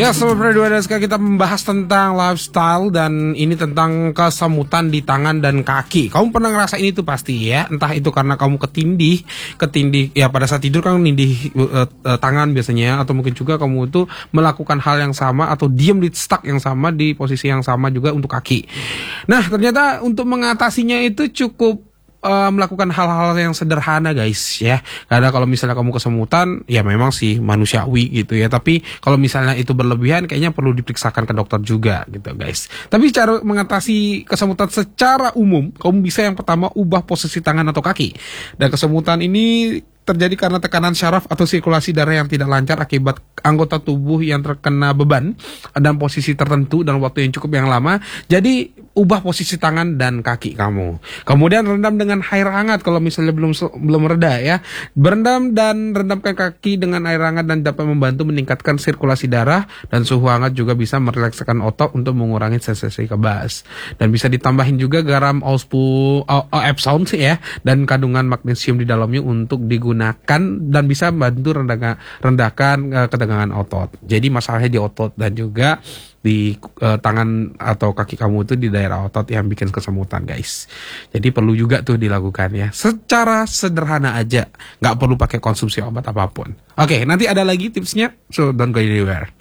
Ya, Sobat Radio, sekarang kita membahas tentang lifestyle dan ini tentang kesemutan di tangan dan kaki. Kamu pernah ngerasain itu pasti ya, entah itu karena kamu ketindih ya pada saat tidur kan nindih tangan biasanya, atau mungkin juga kamu itu melakukan hal yang sama atau diam di stuck yang sama di posisi yang sama juga untuk kaki. Nah, ternyata untuk mengatasinya itu cukup melakukan hal-hal yang sederhana guys ya. Karena kalau misalnya kamu kesemutan ya memang sih manusiawi gitu ya, tapi kalau misalnya itu berlebihan kayaknya perlu diperiksakan ke dokter juga gitu guys. Tapi cara mengatasi kesemutan secara umum, kamu bisa yang pertama ubah posisi tangan atau kaki. Dan kesemutan ini terjadi karena tekanan syaraf atau sirkulasi darah yang tidak lancar akibat anggota tubuh yang terkena beban dan posisi tertentu dalam waktu yang cukup yang lama. Jadi ubah posisi tangan dan kaki kamu. Kemudian rendam dengan air hangat kalau misalnya belum reda ya. Berendam dan rendamkan kaki dengan air hangat dan dapat membantu meningkatkan sirkulasi darah, dan suhu hangat juga bisa merilekskan otot untuk mengurangi sensasi kebas. Dan bisa ditambahin juga garam Epsom ya, dan kandungan magnesium di dalamnya untuk digunakan dan bisa membantu rendahkan ketegangan otot. Jadi masalahnya di otot dan juga di tangan atau kaki kamu itu di daerah otot yang bikin kesemutan guys. Jadi perlu juga tuh dilakukan ya, secara sederhana aja, nggak perlu pakai konsumsi obat apapun. Oke, nanti ada lagi tipsnya, so don't go anywhere.